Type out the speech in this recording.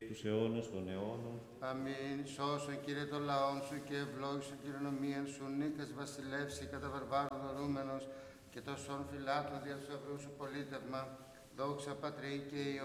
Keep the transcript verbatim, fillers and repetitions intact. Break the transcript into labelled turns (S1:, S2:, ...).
S1: τους αιώνας των αιώνων.
S2: Αμήν. Σώσον, Κύριε, των λαών σου και ευλόγησον κληρονομίαν σου, νίκας βασιλεύσει κατά βαρβάρων δωρούμενος και τόσων φυλάτων δια του αυρού σου πολίτευμα. Δόξα Πατρί και Υιό